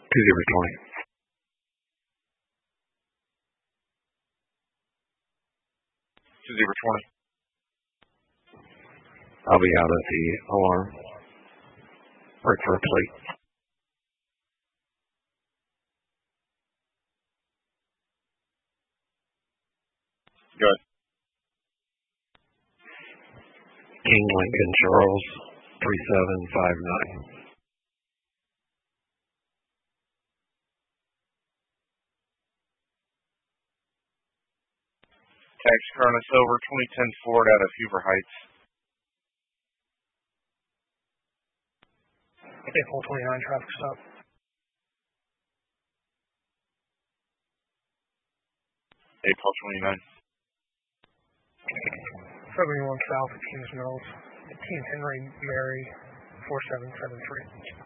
2020. I'll be out at the alarm. Break for a plate. Good. King Lincoln Charles 3759. Taxi Corona Silver 2010 Ford out of Huber Heights. April 29 traffic stop. April 29. 71 South at Kings Mills. Team Henry Mary 4773.